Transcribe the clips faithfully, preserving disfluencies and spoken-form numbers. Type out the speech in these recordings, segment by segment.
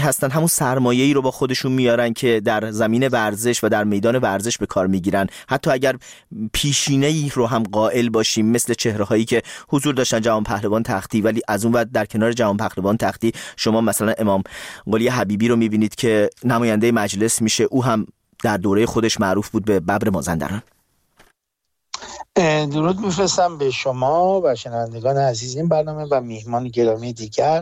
هستن همون سرمایه‌ای رو با خودشون میارن که در زمین ورزش و در میدان ورزش به کار میگیرن. حتی اگر پیشینه‌ای رو هم قائل باشیم مثل چهره‌هایی که حضور داشتن جهان پهلوان تختی، ولی از اون ور در کنار جهان پهلوان تختی شما مثلا امام قلی حبیبی رو میبینید که نماینده مجلس میشه. او هم در دوره خودش معروف بود به ببر مازندران. درود میفرستم به شما و شنوندگان عزیز این برنامه و میهمان گرامی دیگر.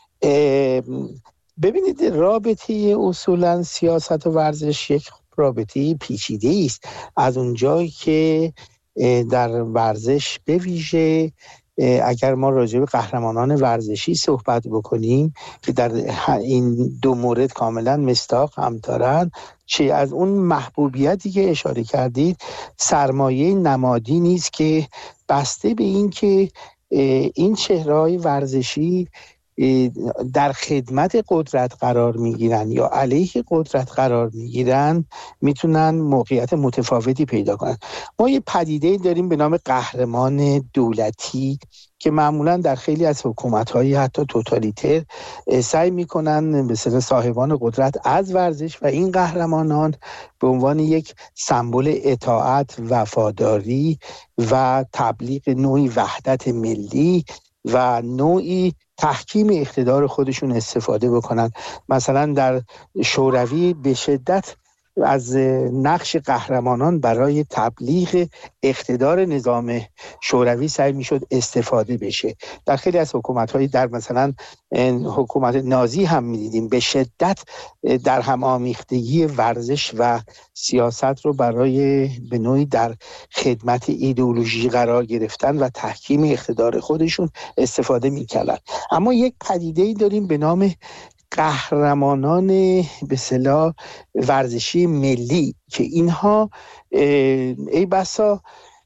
ببینید، رابطه اصولا سیاست و ورزش یک رابطه پیچیده است. از اونجایی که در ورزش به ویژه اگر ما راجع به قهرمانان ورزشی صحبت بکنیم که در این دو مورد کاملا مصداق هم دارن، چه از اون محبوبیتی که اشاره کردید سرمایه نمادی نیست که بسته به این که این چهره‌های ورزشی در خدمت قدرت قرار میگیرن یا علیه قدرت قرار میگیرن میتونن موقعیت متفاوتی پیدا کنن. ما یه پدیده داریم به نام قهرمان دولتی که معمولا در خیلی از حکومت‌های حتی توتالیتر سعی میکنن مثلا صاحبان قدرت از ورزش و این قهرمانان به عنوان یک سمبل اطاعت، وفاداری و تبلیغ نوعی وحدت ملی و نوعی تحکیم اقتدار خودشون استفاده بکنن. مثلا در شوروی به شدت از نقش قهرمانان برای تبلیغ اقتدار نظام شوروی سعی میشد استفاده بشه. در خیلی از حکومت‌های در مثلا حکومت نازی هم می‌دیدیم به شدت در هم آمیختگی ورزش و سیاست رو برای به نوعی در خدمت ایدئولوژی قرار گرفتن و تحکیم اقتدار خودشون استفاده می‌کردن. اما یک پدیده‌ای داریم به نام قهرمانان به اصطلاح ورزشی ملی که اینها ای بسا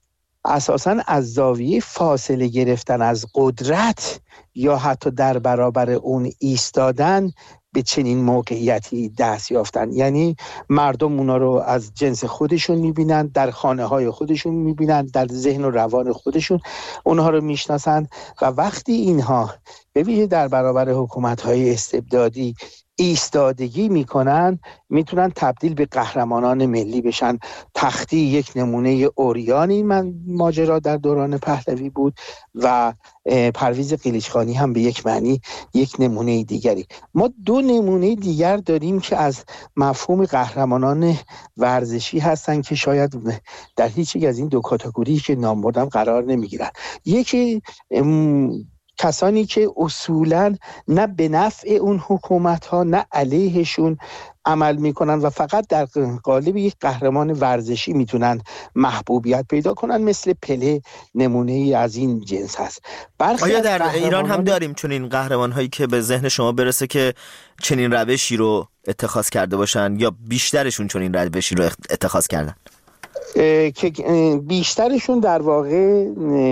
اساساً از زاویه فاصله گرفتن از قدرت یا حتی در برابر اون ایستادن به چنین موقعیتی دست یافتن. یعنی مردم اونا رو از جنس خودشون میبینن، در خانه های خودشون میبینن، در ذهن و روان خودشون اونها رو میشناسن و وقتی اینها به ویژه در برابر حکومت‌های استبدادی ایستادگی میکنن میتونن تبدیل به قهرمانان ملی بشن. تختی یک نمونه اوریان این من ماجرا در دوران پهلوی بود و پرویز قلیچخانی هم به یک معنی یک نمونه دیگری. ما دو نمونه دیگر داریم که از مفهوم قهرمانان ورزشی هستن که شاید در هیچ یک از این دو کاتگوری که نام بردم قرار نمیگیرن. یکی کسانی که اصولاً نه به نفع اون حکومت ها نه علیهشون عمل میکنن و فقط در قالب یک قهرمان ورزشی میتونن محبوبیت پیدا کنن، مثل پله نمونه ای از این جنس هست. آیا در ایران هم داریم چنین قهرمان هایی که به ذهن شما برسه که چنین روشی رو اتخاذ کرده باشن یا بیشترشون چنین روشی رو اتخاذ کردن؟ که بیشترشون در واقع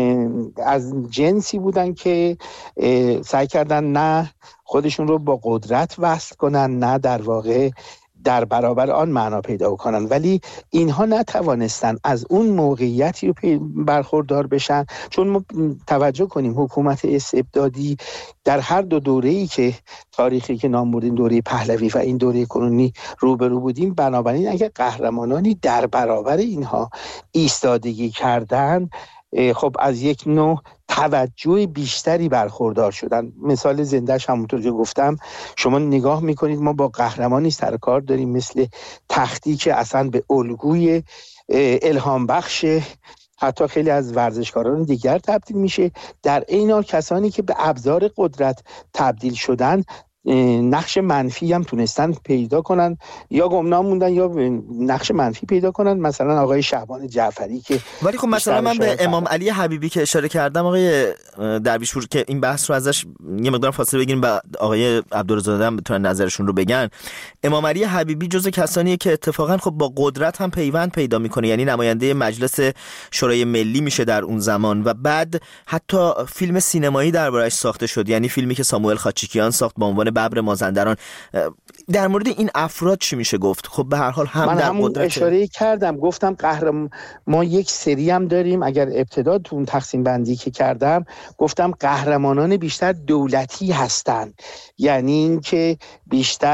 از جنسی بودن که سعی کردن نه خودشون رو با قدرت وصل کنن نه در واقع در برابر آن معنا پیدا کنن، ولی اینها نتوانستن از اون موقعیتی رو برخوردار بشن. چون ما توجه کنیم حکومت استبدادی در هر دو دوره‌ای که تاریخی که نام بردیم، دوره پهلوی و این دوره کنونی، روبرو بودیم. بنابراین اگر قهرمانانی در برابر اینها ایستادگی کردن، خب از یک نوع توجه بیشتری برخوردار شدن. مثال زندهش همونطور که گفتم، شما نگاه میکنید ما با قهرمانی سر کار داریم مثل تختی که اصلا به الگوی الهام بخش حتی خیلی از ورزشکاران دیگر تبدیل میشه. در این حال کسانی که به ابزار قدرت تبدیل شدن نقش منفی هم تونستن پیدا کنن یا گمنام موندن یا نقش منفی پیدا کنن. مثلا آقای شعبان جعفری که ولی خب مثلا من به امام علی حبیبی که اشاره کردم آقای درویشپور که این بحث رو ازش یه مقدار فاصله بگیریم و آقای عبدالرضا هم بتونن نظرشون رو بگن. امام علی حبیبی جزو کسانیه که اتفاقا خب با قدرت هم پیوند پیدا میکنه، یعنی نماینده مجلس شورای ملی میشه در اون زمان و بعد حتی فیلم سینمایی دربارش ساخته شد، یعنی فیلمی که ساموئل خاچیکیان ساخت با عنوان ببر مازندران. در مورد این افراد چی میشه گفت؟ خب به هر حال هم من در همون قدرت اشاره کردم، گفتم قهرمان ما یک سری هم داریم. اگر ابتدا تو اون تقسیم بندی که کردم گفتم قهرمانان بیشتر دولتی هستن، یعنی این که بیشتر